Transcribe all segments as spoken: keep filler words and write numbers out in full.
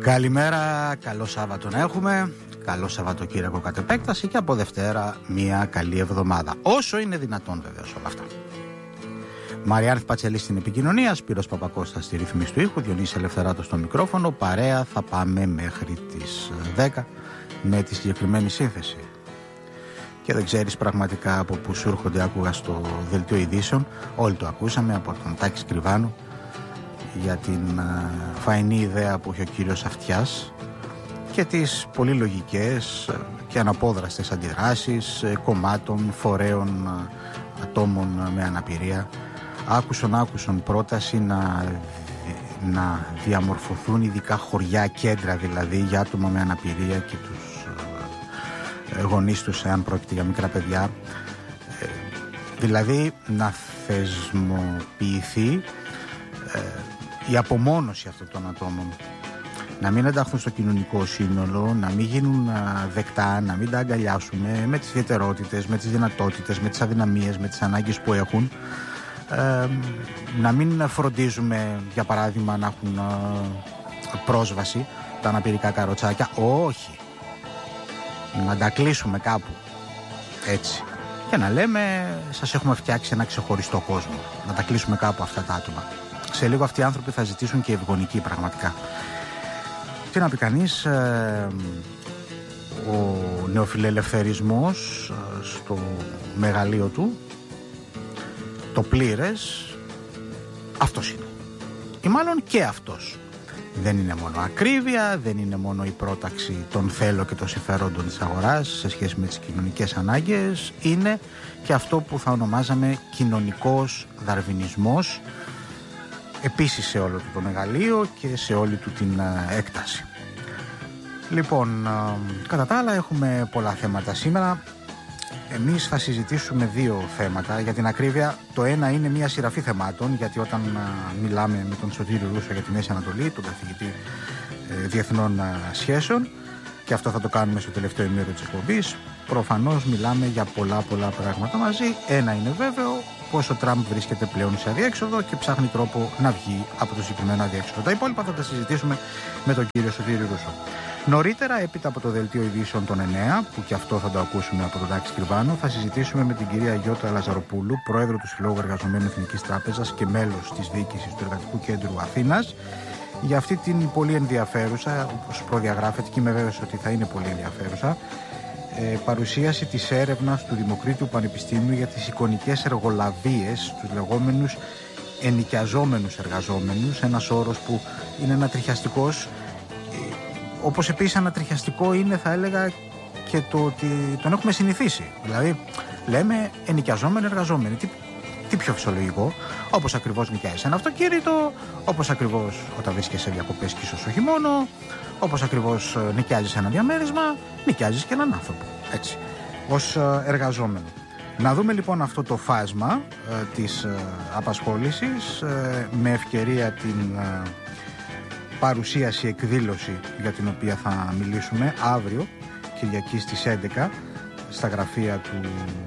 Καλημέρα, καλό Σάββατο να έχουμε. Καλό Σαββατοκύριακο κατ' επέκταση και από Δευτέρα μια καλή εβδομάδα. Όσο είναι δυνατόν βεβαίως όλα αυτά. Μαριάνθη Πατσελή στην επικοινωνία, Σπύρος Παπακώστας στη ρύθμιση του ήχου, Διονύσης Ελευθεράτος στο μικρόφωνο. Παρέα θα πάμε μέχρι τις δέκα με τη συγκεκριμένη σύνθεση. Και δεν ξέρεις πραγματικά από πού σου έρχονται, άκουγα στο δελτίο ειδήσεων, όλοι το ακούσαμε, από τον Τάκη Σκριβάνου, για την φαϊνή ιδέα που έχει ο κύριος Αυτιάς και τις πολύ λογικές και αναπόδραστες αντιδράσεις κομμάτων, φορέων, ατόμων με αναπηρία. Άκουσον άκουσον πρόταση να, να διαμορφωθούν ειδικά χωριά, κέντρα δηλαδή για άτομα με αναπηρία και τους γονείς τους εάν πρόκειται για μικρά παιδιά, δηλαδή να θεσμοποιηθεί η απομόνωση αυτών των ατόμων, να μην ενταχθούν στο κοινωνικό σύνολο, να μην γίνουν δεκτά, να μην τα αγκαλιάσουμε με τις ιδιαιτερότητες, με τις δυνατότητες, με τις αδυναμίες, με τις ανάγκες που έχουν, ε, να μην φροντίζουμε για παράδειγμα να έχουν ε, πρόσβαση τα αναπηρικά καροτσάκια, όχι, να τα κλείσουμε κάπου έτσι και να λέμε σας έχουμε φτιάξει ένα ξεχωριστό κόσμο, να τα κλείσουμε κάπου αυτά τα άτομα. Σε λίγο αυτοί οι άνθρωποι θα ζητήσουν και ευγονική πραγματικά. Τι να πει κανείς, ε, ο νεοφιλελευθερισμός ε, στο μεγαλείο του, το πλήρες, αυτός είναι. Ή μάλλον και αυτός. Δεν είναι μόνο ακρίβεια, δεν είναι μόνο η πρόταξη των θέλω και των συμφερόντων της αγοράς σε σχέση με τις κοινωνικές ανάγκες, είναι και αυτό που θα ονομάζαμε κοινωνικός δαρβινισμός, επίσης σε όλο του το μεγαλείο και σε όλη του την έκταση. Λοιπόν, κατά τα άλλα έχουμε πολλά θέματα σήμερα. Εμείς θα συζητήσουμε δύο θέματα. Για την ακρίβεια, το ένα είναι μια σειραφή θεμάτων, γιατί όταν μιλάμε με τον Σωτήριο Ρούσο για τη Μέση Ανατολή, τον καθηγητή διεθνών σχέσεων, και αυτό θα το κάνουμε στο τελευταίο ημίωρο της εκπομπής, προφανώς μιλάμε για πολλά πολλά πράγματα μαζί. Ένα είναι βέβαιο, πως ο Τραμπ βρίσκεται πλέον σε αδιέξοδο και ψάχνει τρόπο να βγει από το συγκεκριμένο αδιέξοδο. Τα υπόλοιπα θα τα συζητήσουμε με τον κύριο Σωτήριο Ρούσο. Νωρίτερα, έπειτα από το δελτίο ειδήσεων των εννέα, που και αυτό θα το ακούσουμε από τον Τάκη Σκριβάνου, θα συζητήσουμε με την κυρία Γιώτα Λαζαροπούλου, πρόεδρο του Συλλόγου Εργαζομένων Εθνικής Τράπεζας και μέλος της διοίκησης του Εργατικού Κέντρου Αθήνας, για αυτή την πολύ ενδιαφέρουσα, όπως προδιαγράφεται και είμαι βέβαιος ότι θα είναι πολύ ενδιαφέρουσα, ε, παρουσίαση της έρευνας του Δημοκρίτιου Πανεπιστήμιου για τις εικονικές εργολαβίες, τους λεγόμενους ενοικιαζόμενους εργαζόμενους, ένας όρος που είναι ανατριχιαστικός, ε, όπως επίσης ανατριχιαστικό είναι, θα έλεγα, και το ότι τον έχουμε συνηθίσει. Δηλαδή λέμε ενοικιαζόμενοι εργαζόμενοι. Τι, τι πιο φυσιολογικό, όπως ακριβώς νοικιάζεις ένα αυτοκίνητο, όπως ακριβώς όταν βρίσκεσαι σε διακοπές και ίσως όχι μόνο, όπως ακριβώς νοικιάζεις ένα διαμέρισμα, νοικιάζεις και έναν άνθρωπο, έτσι, ως εργαζόμενο. Να δούμε λοιπόν αυτό το φάσμα ε, της ε, απασχόλησης ε, με ευκαιρία την ε, παρουσίαση, εκδήλωση για την οποία θα μιλήσουμε αύριο, Κυριακή στις έντεκα, στα γραφεία του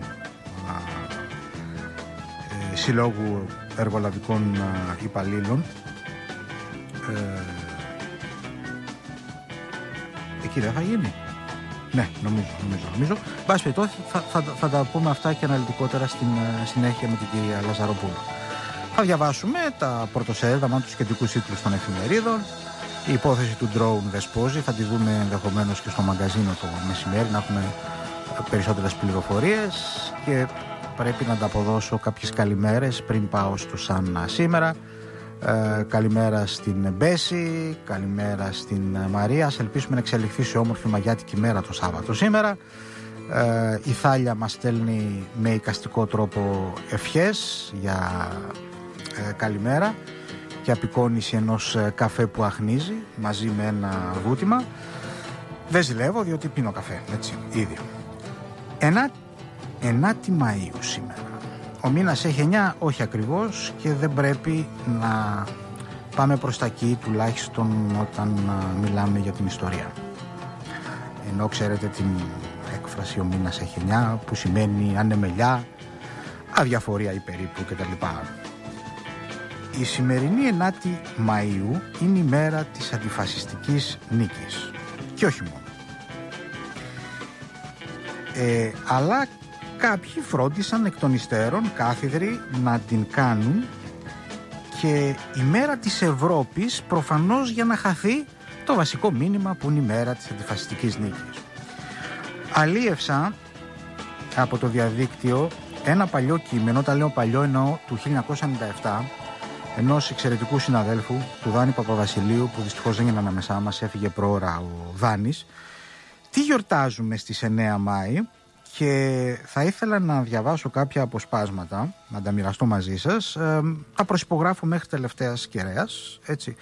ε, Συλλόγου Εργολαβικών ε, Υπαλλήλων. Ε, εκεί δεν θα γίνει. Ναι, νομίζω, νομίζω, νομίζω. Μπας περιπτώσει, θα, θα, θα τα πούμε αυτά και αναλυτικότερα στην uh, συνέχεια με την κυρία Λαζαροπούλου. Θα διαβάσουμε τα πρωτοσέλιδα, μάλλον τους κεντρικούς τίτλους των εφημερίδων. Η υπόθεση του drone δεσπόζει, θα τη δούμε ενδεχομένως και στο μαγκαζίνο το μεσημέρι, να έχουμε περισσότερες πληροφορίες, και πρέπει να τα αποδώσω κάποιες καλημέρες πριν πάω στο Σαν σήμερα. Ε, καλημέρα στην Μπέση, καλημέρα στην Μαρία. Ας ελπίσουμε να εξελιχθεί σε όμορφη μαγιάτικη μέρα το Σάββατο σήμερα. Ε, η Θάλια μας στέλνει με εικαστικό τρόπο ευχές για ε, καλημέρα και απεικόνιση ενός ε, καφέ που αχνίζει μαζί με ένα βούτυμα. Δεν ζηλεύω διότι πίνω καφέ, έτσι, ήδη. ενάτη Μαΐου σήμερα. Ο μήνας έχει εννιά, όχι ακριβώς, και δεν πρέπει να πάμε προς τα εκεί, τουλάχιστον όταν μιλάμε για την ιστορία. Ενώ ξέρετε την έκφραση ο μήνας έχει εννιά, που σημαίνει ανεμελιά, αδιαφορία ή περίπου κτλ. η σημερινή ενάτη Μαΐου είναι η μέρα της αντιφασιστικής νίκης. Και όχι μόνο. Ε, αλλά κάποιοι φρόντισαν εκ των υστέρων κάθιδροι να την κάνουν και η μέρα της Ευρώπης, προφανώς για να χαθεί το βασικό μήνυμα που είναι η μέρα της αντιφασιστικής νίκης. Αλίευσα από το διαδίκτυο ένα παλιό κείμενο, τα λέω παλιό εννοώ του χίλια εννιακόσια ενενήντα επτά, ενός εξαιρετικού συναδέλφου, του Δάνη Παπαβασιλείου, που δυστυχώς δεν είναι ανάμεσά μας, έφυγε προώρα ο Δάνης. Τι γιορτάζουμε στις εννέα Μάη, και θα ήθελα να διαβάσω κάποια αποσπάσματα, να τα μοιραστώ μαζί σας. Ε, τα προσυπογράφω μέχρι τελευταίας κεραίας, έτσι.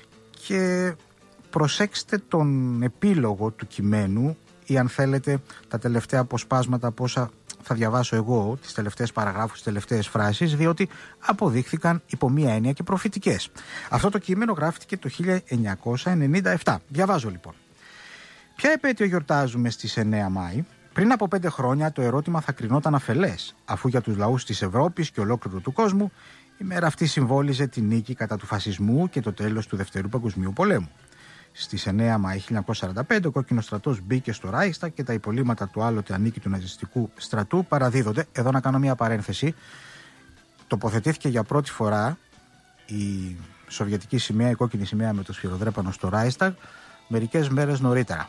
Και προσέξτε τον επίλογο του κειμένου, ή αν θέλετε τα τελευταία αποσπάσματα από όσα θα διαβάσω εγώ, τις τελευταίες παραγράφους, τις τελευταίες φράσεις, διότι αποδείχθηκαν υπό μία έννοια και προφητικές. Αυτό το κείμενο γράφτηκε το χίλια εννιακόσια ενενήντα επτά. Διαβάζω λοιπόν. Ποια επέτειο γιορτάζουμε στις εννέα Μάη? Πριν από πέντε χρόνια το ερώτημα θα κρινόταν αφελές, αφού για τους λαούς της Ευρώπης και ολόκληρου του κόσμου η μέρα αυτή συμβόλιζε τη νίκη κατά του φασισμού και το τέλος του Δευτέρου Παγκοσμίου Πολέμου. Στις εννέα Μάη χίλια εννιακόσια σαράντα πέντε ο κόκκινος στρατός μπήκε στο Ράιχσταγ και τα υπολείμματα του άλλοτε ανίκητου ναζιστικού στρατού παραδίδονται. Εδώ να κάνω μια παρένθεση. Τοποθετήθηκε για πρώτη φορά η σοβιετική σημαία, η κόκκινη σημαία με το σφυροδρέπανο στο Ράιχσταγ μερικές μέρες νωρίτερα.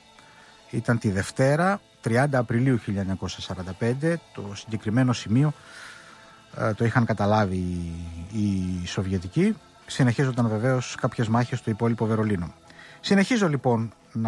Ήταν τη Δευτέρα, τριάντα Απριλίου χίλια εννιακόσια σαράντα πέντε. Το συγκεκριμένο σημείο ε, το είχαν καταλάβει οι, οι Σοβιετικοί. Συνεχίζονταν βεβαίως κάποιες μάχες στο υπόλοιπο Βερολίνο. Συνεχίζω λοιπόν να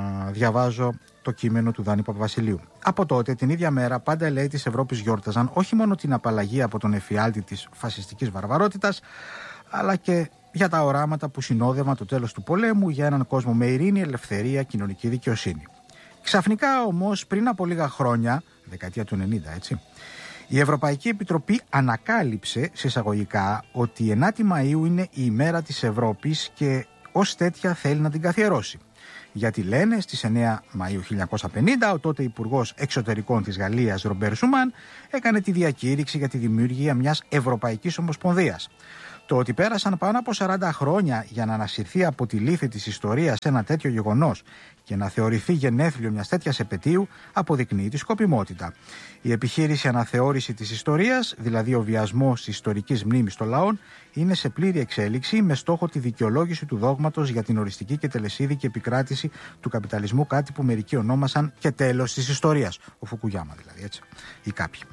διαβάζω το κείμενο του Δάνη Παπαβασιλείου. Από τότε, την ίδια μέρα, πάντα οι λαοί της Ευρώπης γιόρταζαν όχι μόνο την απαλλαγή από τον εφιάλτη της φασιστικής βαρβαρότητας, αλλά και για τα οράματα που συνόδευαν το τέλος του πολέμου για έναν κόσμο με ειρήνη, ελευθερία, κοινωνική δικαιοσύνη. Ξαφνικά όμως, πριν από λίγα χρόνια, δεκαετία του ενενήντα, έτσι, η Ευρωπαϊκή Επιτροπή ανακάλυψε, σε εισαγωγικά, ότι η ενάτη Μαΐου είναι η ημέρα της Ευρώπης και ως τέτοια θέλει να την καθιερώσει. Γιατί λένε στις εννέα Μαΐου χίλια εννιακόσια πενήντα ο τότε Υπουργός Εξωτερικών της Γαλλίας Ρομπέρ Σουμάν έκανε τη διακήρυξη για τη δημιουργία μιας Ευρωπαϊκής Ομοσπονδίας. Το ότι πέρασαν πάνω από σαράντα χρόνια για να ανασυρθεί από τη λύθη της ιστορίας ένα τέτοιο γεγονός και να θεωρηθεί γενέθλιο μιας τέτοιας επετείου αποδεικνύει τη σκοπιμότητα. Η επιχείρηση αναθεώρηση της ιστορίας, δηλαδή ο βιασμός της ιστορικής μνήμης των λαών, είναι σε πλήρη εξέλιξη με στόχο τη δικαιολόγηση του δόγματος για την οριστική και τελεσίδικη επικράτηση του καπιταλισμού, κάτι που μερικοί ονόμασαν και τέλος της ιστορίας. Ο Φουκουγιάμα δηλαδή, έτσι, ή κάποιοι.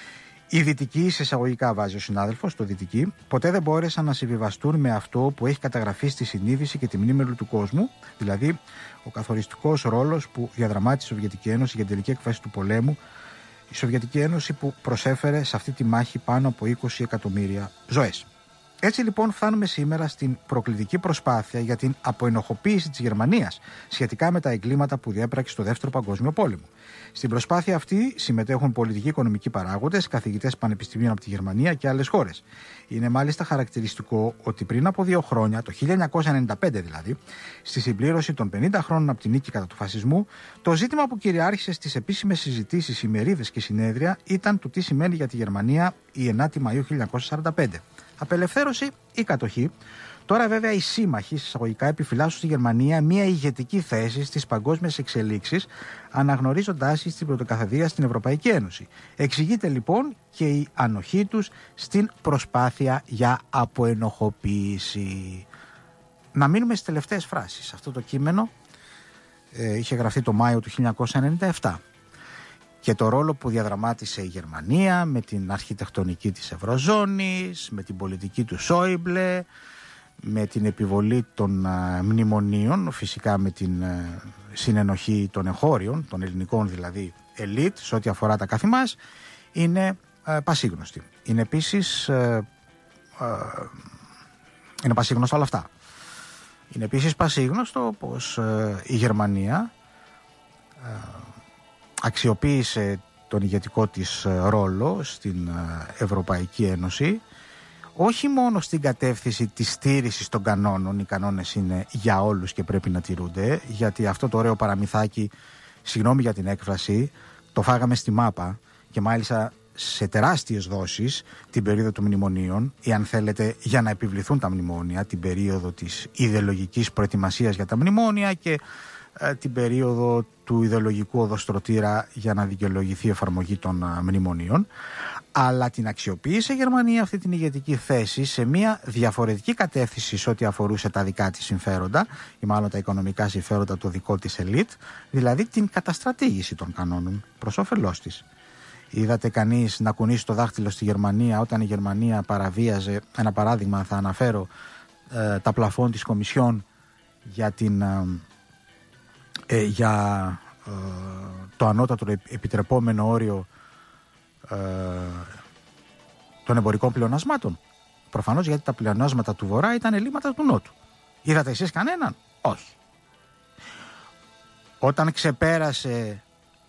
Οι δυτικοί, σε εισαγωγικά βάζει ο συνάδελφος, το δυτικοί, ποτέ δεν μπόρεσαν να συμβιβαστούν με αυτό που έχει καταγραφεί στη συνείδηση και τη μνήμη του κόσμου, δηλαδή ο καθοριστικός ρόλος που διαδραμάτισε η Σοβιετική Ένωση για την τελική έκφραση του πολέμου, η Σοβιετική Ένωση που προσέφερε σε αυτή τη μάχη πάνω από είκοσι εκατομμύρια ζωές. Έτσι λοιπόν φτάνουμε σήμερα στην προκλητική προσπάθεια για την αποενοχοποίηση της Γερμανίας σχετικά με τα εγκλήματα που διέπραξε στο Δεύτερο Παγκόσμιο Πόλεμο. Στην προσπάθεια αυτή συμμετέχουν πολιτικοί οικονομικοί παράγοντες, καθηγητές πανεπιστημίων από τη Γερμανία και άλλες χώρες. Είναι μάλιστα χαρακτηριστικό ότι πριν από δύο χρόνια, το χίλια εννιακόσια ενενήντα πέντε δηλαδή, στη συμπλήρωση των πενήντα χρόνων από την νίκη κατά του φασισμού, το ζήτημα που κυριάρχησε στις επίσημες συζητήσεις, ημερίδες και συνέδρια ήταν το τι σημαίνει για τη Γερμανία η ενάτη Μαΐου χίλια εννιακόσια σαράντα πέντε. Απελευθέρωση ή κατοχή. Τώρα βέβαια οι σύμμαχοι εισαγωγικά επιφυλάσσουν στη Γερμανία μια ηγετική θέση στις παγκόσμιες εξελίξεις, αναγνωρίζοντάς την πρωτοκαθεδρία στην Ευρωπαϊκή Ένωση. Εξηγείται λοιπόν και η ανοχή τους στην προσπάθεια για αποενοχοποίηση. Να μείνουμε στις τελευταίες φράσεις. Αυτό το κείμενο ε, είχε γραφτεί το Μάιο του χίλια εννιακόσια ενενήντα επτά. Και το ρόλο που διαδραμάτισε η Γερμανία με την αρχιτεκτονική της Ευρωζώνης, με την πολιτική του Σόιμπλε, με την επιβολή των α, μνημονίων, φυσικά με την α, συνενοχή των εγχώριων, των ελληνικών δηλαδή ελίτ, σε ό,τι αφορά τα κάθε μας, είναι α, πασίγνωστη. Είναι επίσης α, α, είναι πασίγνωστα όλα αυτά. Είναι επίσης πασίγνωστο πως α, η Γερμανία α, αξιοποίησε τον ηγετικό της ρόλο στην Ευρωπαϊκή Ένωση, όχι μόνο στην κατεύθυνση της στήρησης των κανόνων. Οι κανόνες είναι για όλους και πρέπει να τηρούνται, γιατί αυτό το ωραίο παραμυθάκι, συγγνώμη για την έκφραση, το φάγαμε στη μάπα και μάλιστα σε τεράστιες δόσεις την περίοδο των μνημονίων ή αν θέλετε για να επιβληθούν τα μνημόνια, την περίοδο της ιδεολογικής προετοιμασίας για τα μνημόνια και ε, την περίοδο του ιδεολογικού οδοστρωτήρα για να δικαιολογηθεί η εφαρμογή των ε, μνημονίων, αλλά την αξιοποίησε η Γερμανία αυτή την ηγετική θέση σε μια διαφορετική κατεύθυνση σε ό,τι αφορούσε τα δικά της συμφέροντα ή μάλλον τα οικονομικά συμφέροντα του δικό της ελίτ, δηλαδή την καταστρατήγηση των κανόνων προς όφελός της. Είδατε κανείς να κουνήσει το δάχτυλο στη Γερμανία όταν η Γερμανία παραβίαζε, ένα παράδειγμα θα αναφέρω, ε, τα πλαφόν της Κομισιόν για, την, ε, ε, για ε, το ανώτατο επιτρεπόμενο όριο ε, των εμπορικών πλεονασμάτων. Προφανώς γιατί τα πλεονάσματα του Βορρά ήταν ελλείμματα του Νότου. Είδατε εσείς κανέναν? Όχι. Όταν ξεπέρασε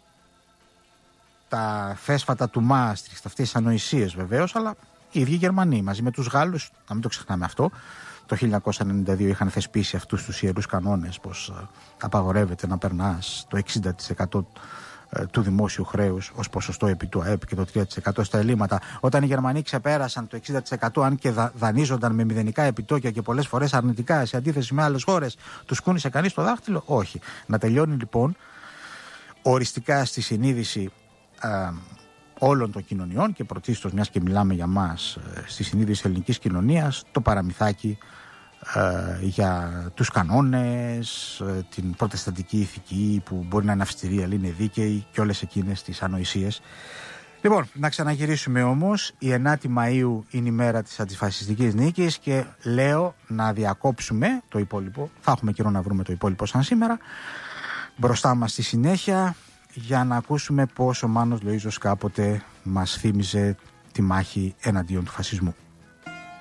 τα θέσφατα του Μάστριχτ, αυτές τις ανοησίες βεβαίως, αλλά οι ίδιοι Γερμανοί μαζί με τους Γάλλους, να μην το ξεχνάμε αυτό, το χίλια εννιακόσια ενενήντα δύο είχαν θεσπίσει αυτούς τους ιερούς κανόνες πως απαγορεύεται να περνάς το εξήντα τοις εκατό του δημόσιου χρέους ως ποσοστό επί του ΑΕΠ και το τρία τοις εκατό στα ελλείμματα. Όταν οι Γερμανοί ξεπέρασαν το εξήντα τοις εκατό, αν και δανείζονταν με μηδενικά επιτόκια και πολλές φορές αρνητικά σε αντίθεση με άλλες χώρες, τους κούνησε κανείς το δάχτυλο? Όχι. Να τελειώνει λοιπόν οριστικά στη συνείδηση ε, όλων των κοινωνιών και πρωτίστως, μιας και μιλάμε για μας, ε, στη συνείδηση ελληνικής κοινωνίας, το παραμυθάκι ε, για τους κανόνες, ε, την προτεσταντική ηθική που μπορεί να είναι αυστηρή αλλά είναι δίκαιη και όλες εκείνες τις ανοησίες. Λοιπόν, να ξαναγυρίσουμε όμως. Η ενάτη Μαΐου είναι η μέρα της αντιφασιστικής νίκης και λέω να διακόψουμε το υπόλοιπο. Θα έχουμε καιρό να βρούμε το υπόλοιπο σαν σήμερα. Μπροστά μας στη συνέχεια για να ακούσουμε πώς ο Μάνος Λοΐζος κάποτε μας θύμιζε τη μάχη εναντίον του φασισμού.